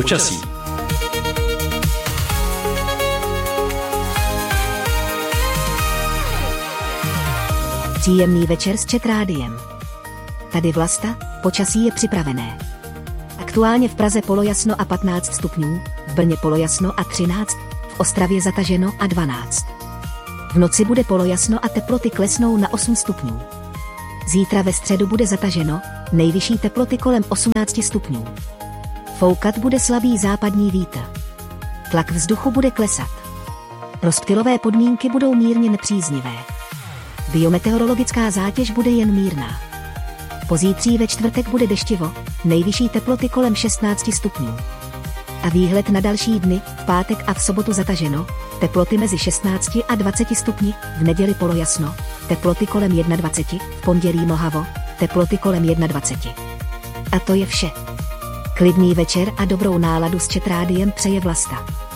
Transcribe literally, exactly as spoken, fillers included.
Počasí. Příjemný večer s Chat Rádiem. Tady Vlasta, počasí je připravené. Aktuálně v Praze polojasno a patnáct stupňů, v Brně polojasno a třináct, v Ostravě zataženo a dvanáct. V noci bude polojasno a teploty klesnou na osm stupňů. Zítra ve středu bude zataženo, nejvyšší teploty kolem osmnáct stupňů. Foukat bude slabý západní vítr. Tlak vzduchu bude klesat. Rozptylové podmínky budou mírně nepříznivé. Biometeorologická zátěž bude jen mírná. Pozítří ve čtvrtek bude deštivo, nejvyšší teploty kolem šestnáct stupňů. A výhled na další dny, v pátek a v sobotu zataženo, teploty mezi šestnácti a dvaceti stupni, v neděli polojasno, teploty kolem dvaceti jedna, v pondělí mlhavo, teploty kolem dvaceti jedna. A to je vše. Klidný večer a dobrou náladu s Chat Rádiem přeje Vlasta.